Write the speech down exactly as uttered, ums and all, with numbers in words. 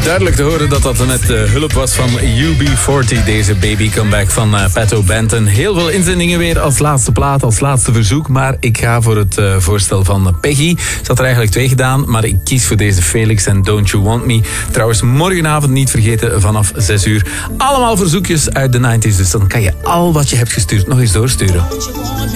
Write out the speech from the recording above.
Duidelijk te horen dat dat met uh, hulp was van U B veertig, deze baby comeback van uh, Pat O'Banton. Heel veel inzendingen weer als laatste plaat, als laatste verzoek. Maar ik ga voor het uh, voorstel van Peggy. Ze had er eigenlijk twee gedaan, maar ik kies voor deze Felix en Don't You Want Me. Trouwens, morgenavond niet vergeten vanaf zes uur. Allemaal verzoekjes uit de negentig, dus dan kan je al wat je hebt gestuurd nog eens doorsturen.